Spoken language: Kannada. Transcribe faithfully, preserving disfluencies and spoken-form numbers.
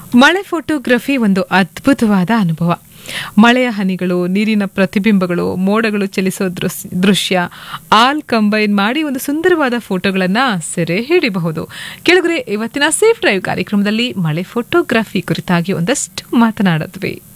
ಮಳೆ ಫೋಟೋಗ್ರಫಿ ಒಂದು ಅದ್ಭುತವಾದ ಅನುಭವ. ಮಳೆಯ ಹನಿಗಳು, ನೀರಿನ ಪ್ರತಿಬಿಂಬಗಳು, ಮೋಡಗಳು ಚಲಿಸೋ ದೃಶ್ಯ ಆಲ್ ಕಂಬೈನ್ ಮಾಡಿ ಒಂದು ಸುಂದರವಾದ ಫೋಟೋಗಳನ್ನ ಸೆರೆ ಹಿಡಿಯಬಹುದು. ಕೆಳಗರೆ ಇವತ್ತಿನ ಸೇಫ್ ಡ್ರೈವ್ ಕಾರ್ಯಕ್ರಮದಲ್ಲಿ ಮಳೆ ಫೋಟೋಗ್ರಫಿ ಕುರಿತಾಗಿ ಒಂದಷ್ಟು ಮಾತನಾಡಿದ್ವಿ.